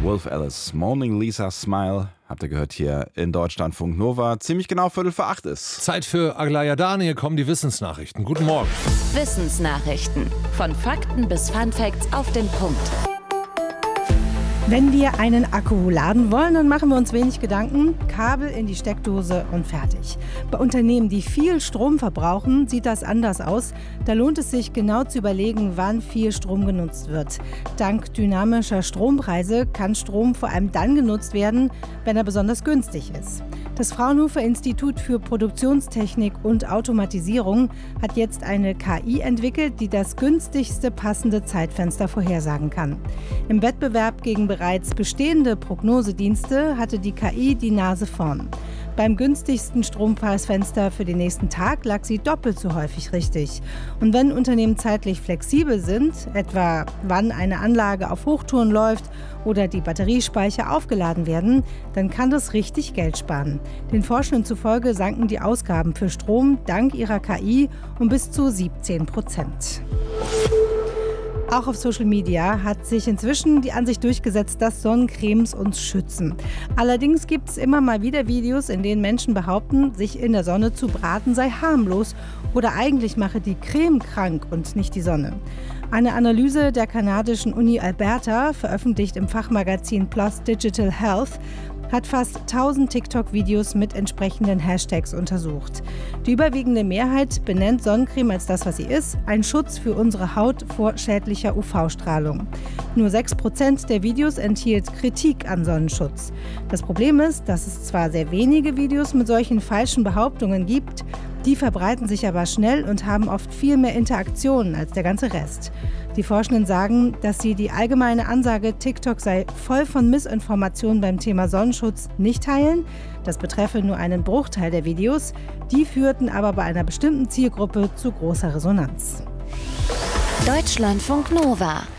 Wolf Alice, Morning Lisa Smile, habt ihr gehört hier in Deutschlandfunk Nova. Ziemlich genau 7:45 ist. Zeit für Aglaya Daniel, kommen die Wissensnachrichten. Guten Morgen. Wissensnachrichten. Von Fakten bis Funfacts auf den Punkt. Wenn wir einen Akku laden wollen, dann machen wir uns wenig Gedanken, Kabel in die Steckdose und fertig. Bei Unternehmen, die viel Strom verbrauchen, sieht das anders aus. Da lohnt es sich genau zu überlegen, wann viel Strom genutzt wird. Dank dynamischer Strompreise kann Strom vor allem dann genutzt werden, wenn er besonders günstig ist. Das Fraunhofer Institut für Produktionstechnik und Automatisierung hat jetzt eine KI entwickelt, die das günstigste passende Zeitfenster vorhersagen kann. Im Wettbewerb gegen bereits bestehende Prognosedienste hatte die KI die Nase vorn. Beim günstigsten Strompreisfenster für den nächsten Tag lag sie doppelt so häufig richtig. Und wenn Unternehmen zeitlich flexibel sind, etwa wann eine Anlage auf Hochtouren läuft oder die Batteriespeicher aufgeladen werden, dann kann das richtig Geld sparen. Den Forschenden zufolge sanken die Ausgaben für Strom dank ihrer KI um bis zu 17%. Auch auf Social Media hat sich inzwischen die Ansicht durchgesetzt, dass Sonnencremes uns schützen. Allerdings gibt es immer mal wieder Videos, in denen Menschen behaupten, sich in der Sonne zu braten sei harmlos oder eigentlich mache die Creme krank und nicht die Sonne. Eine Analyse der kanadischen Uni Alberta, veröffentlicht im Fachmagazin PLOS Digital Health, hat fast 1000 TikTok-Videos mit entsprechenden Hashtags untersucht. Die überwiegende Mehrheit benennt Sonnencreme als das, was sie ist, ein Schutz für unsere Haut vor schädlicher UV-Strahlung. Nur 6% der Videos enthielt Kritik an Sonnenschutz. Das Problem ist, dass es zwar sehr wenige Videos mit solchen falschen Behauptungen gibt, die verbreiten sich aber schnell und haben oft viel mehr Interaktionen als der ganze Rest. Die Forschenden sagen, dass sie die allgemeine Ansage, TikTok sei voll von Missinformationen beim Thema Sonnenschutz, nicht teilen. Das betreffe nur einen Bruchteil der Videos. Die führten aber bei einer bestimmten Zielgruppe zu großer Resonanz. Deutschlandfunk Nova.